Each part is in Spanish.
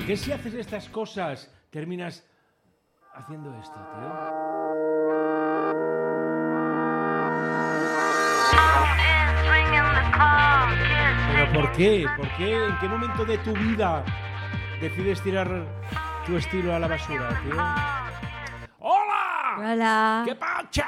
qué si haces estas cosas terminas haciendo esto, tío? ¿Pero por qué? ¿Por qué? ¿En qué momento de tu vida decides tirar tu estilo a la basura, tío? ¡Hola! Hola. ¿Qué pacha?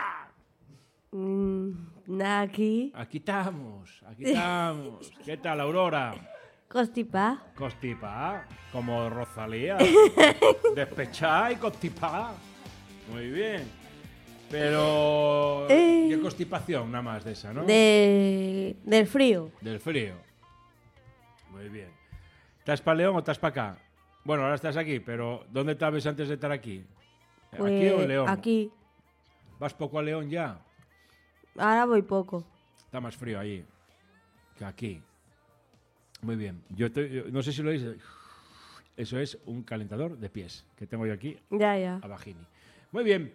Nada, aquí. Aquí estamos, aquí estamos. ¿Qué tal, Aurora? Constipá. Constipá, como Rosalía. Despechá y constipá. Muy bien. Pero... ¿Qué constipación nada más de esa, no? Del frío. Del frío. Muy bien. ¿Estás para León o estás para acá? Bueno, ahora estás aquí, pero ¿dónde estabas antes de estar aquí? ¿Aquí o en León? Aquí. ¿Vas poco a León ya? Ahora voy poco. Está más frío allí que aquí. Muy bien. Yo no sé si lo veis. Eso es un calentador de pies que tengo yo aquí Ya. a Bajini. Muy bien.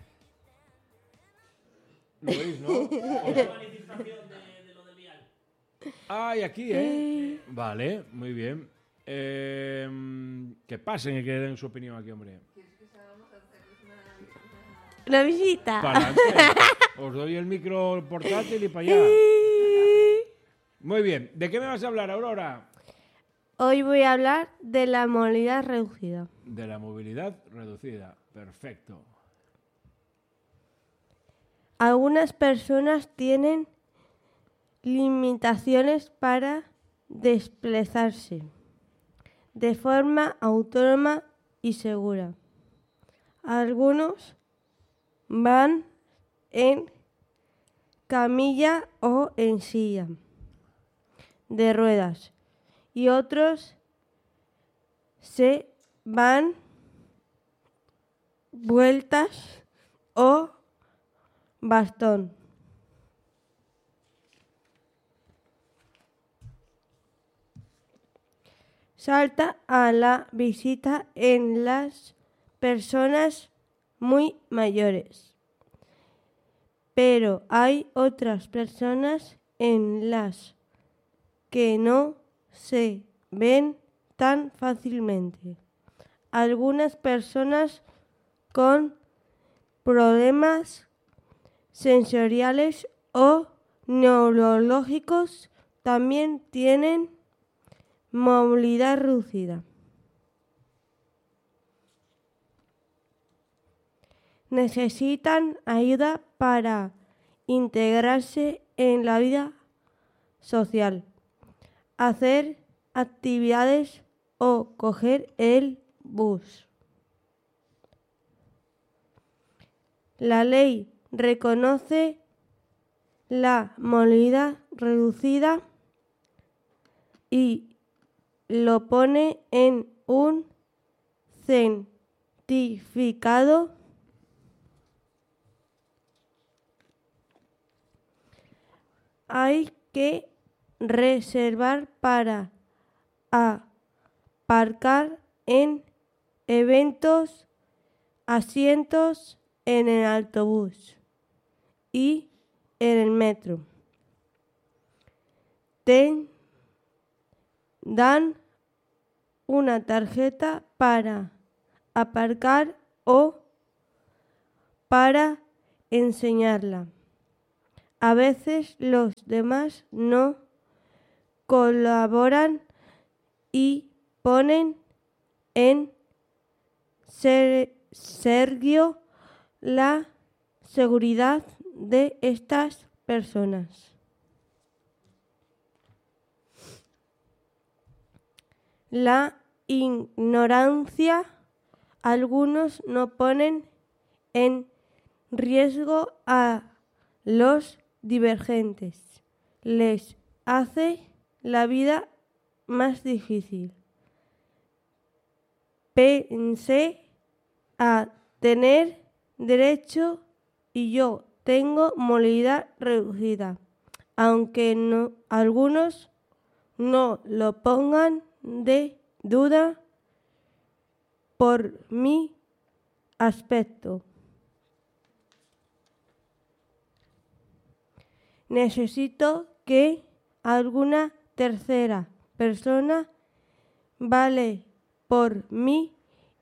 ¿Lo veis, no? Ay, aquí, ¿eh? Vale, muy bien. Que pasen y que den su opinión aquí, hombre. Una visita. Para adelante. Os doy el micro portátil y para allá. Muy bien. ¿De qué me vas a hablar, Aurora? Hoy voy a hablar de la movilidad reducida. De la movilidad reducida. Perfecto. Algunas personas tienen limitaciones para desplazarse de forma autónoma y segura. Algunos van en camilla o en silla de ruedas y otros se van vueltas o bastón. Salta a la visita en las personas muy mayores. Pero hay otras personas en las que no se ven tan fácilmente. Algunas personas con problemas sensoriales o neurológicos también tienen movilidad reducida. Necesitan ayuda para integrarse en la vida social, hacer actividades o coger el bus. La ley reconoce la movilidad reducida y lo pone en un certificado hay que reservar para aparcar en eventos, asientos en el autobús y en el metro. Te dan una tarjeta para aparcar o para enseñarla. A veces los demás no colaboran y ponen en serio la seguridad de estas personas. La ignorancia, algunos no ponen en riesgo a los divergentes, les hace la vida más difícil. Pensé a tener derecho y yo tengo movilidad reducida, aunque no, algunos no lo pongan de duda por mi aspecto. Necesito que alguna tercera persona vale por mi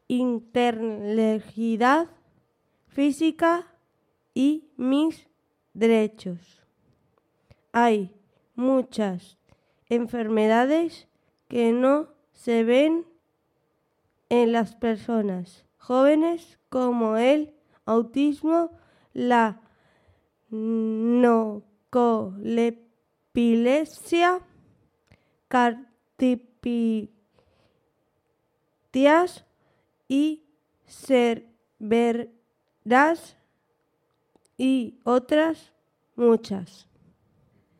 integridad física y mis derechos. Hay muchas enfermedades que no se ven en las personas jóvenes, como el autismo, la narcolepsia, cardiopatias y severas y otras muchas.